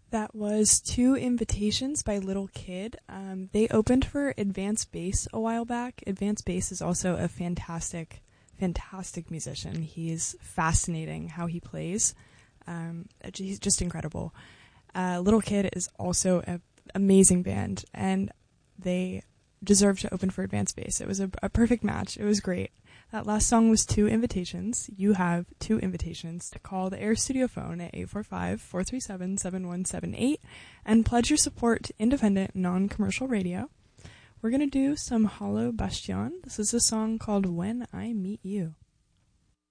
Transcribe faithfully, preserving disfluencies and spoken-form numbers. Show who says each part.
Speaker 1: That was Two Invitations by Little Kid. Um, they opened for Advanced Bass a while back. Advanced Bass is also a fantastic, fantastic musician. He's fascinating how he plays. Um, he's just incredible. Uh, Little Kid is also an amazing band, and they deserve to open for Advanced Bass. It was a, a perfect match. It was great. That last song was Two Invitations. You have two invitations to call the Air Studio phone at eight four five, four three seven, seven one seven eight and pledge your support to independent, non-commercial radio. We're going to do some Hollow Bastion. This is a song called When I Meet You.